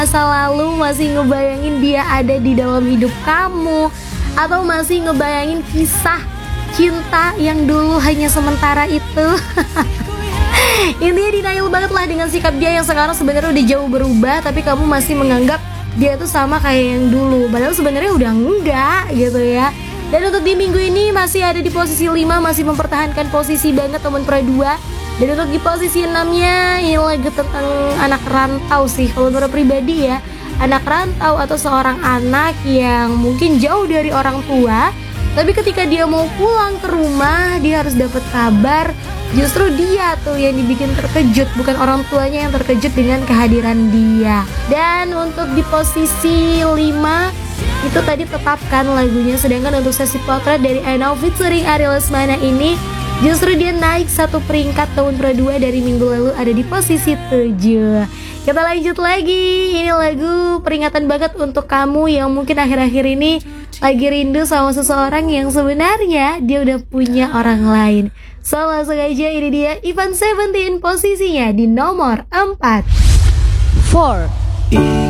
masa lalu, masih ngebayangin dia ada di dalam hidup kamu, atau masih ngebayangin kisah cinta yang dulu hanya sementara itu. Intinya denial banget lah dengan sikap dia yang sekarang sebenarnya udah jauh berubah, tapi kamu masih menganggap dia tuh sama kayak yang dulu, padahal sebenarnya udah enggak gitu ya. Dan untuk di minggu ini masih ada di posisi 5, masih mempertahankan posisi banget teman Pro 2. Dan untuk di posisi 6-nya ini lagu tentang anak rantau sih. Kalau menurut pribadi ya, anak rantau atau seorang anak yang mungkin jauh dari orang tua, tapi ketika dia mau pulang ke rumah, dia harus dapat kabar justru dia tuh yang dibikin terkejut, bukan orang tuanya yang terkejut dengan kehadiran dia. Dan untuk di posisi 5 itu tadi tetapkan lagunya. Sedangkan untuk sesi potret dari I Know featuring Ari Lesmana ini justru dia naik 1 peringkat tahun Pro 2 dari minggu lalu, ada di posisi 7. Kita lanjut lagi. Ini lagu peringatan banget untuk kamu yang mungkin akhir-akhir ini lagi rindu sama seseorang yang sebenarnya dia udah punya orang lain. So langsung aja, ini dia Ivan Seventeen posisinya di nomor 4. 4.